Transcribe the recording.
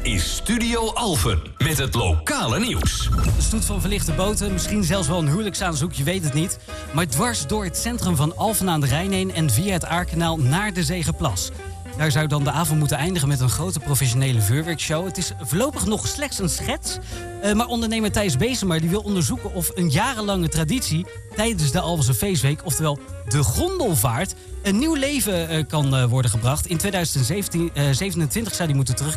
is Studio Alphen met het lokale nieuws. De stoet van verlichte boten, misschien zelfs wel een huwelijksaanzoek, je weet het niet. Maar dwars door het centrum van Alphen aan de Rijn heen en via het Aarkanaal naar de Zegerplas. Daar zou dan de avond moeten eindigen met een grote professionele vuurwerkshow. Het is voorlopig nog slechts een schets. Maar ondernemer Thijs Bezemer die wil onderzoeken of een jarenlange traditie tijdens de Alphense feestweek, oftewel de gondelvaart, een nieuw leven kan worden gebracht. In 2027 zou die moeten terugkeren